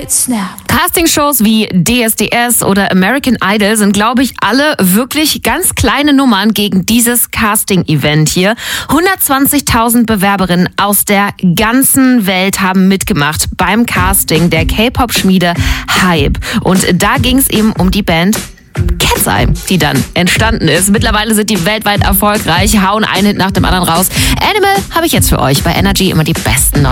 Castingshows wie DSDS oder American Idol sind, glaube ich, alle wirklich ganz kleine Nummern gegen dieses Casting-Event hier. 120.000 Bewerberinnen aus der ganzen Welt haben mitgemacht beim Casting der K-Pop-Schmiede Hype. Und da ging es eben um die Band Cat's Eye, die dann entstanden ist. Mittlerweile sind die weltweit erfolgreich, hauen einen Hit nach dem anderen raus. Animal habe ich jetzt für euch bei Energy, immer die besten neuen